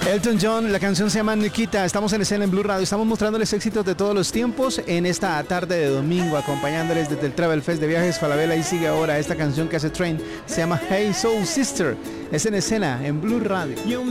Elton John, la canción se llama Nikita. Estamos en escena en Blue Radio. Estamos mostrándoles éxitos de todos los tiempos en esta tarde de domingo, acompañándoles desde el Travel Fest de Viajes Falabella. Y sigue ahora esta canción que hace Train. Se llama Hey Soul Sister. Es en escena en Blue Radio.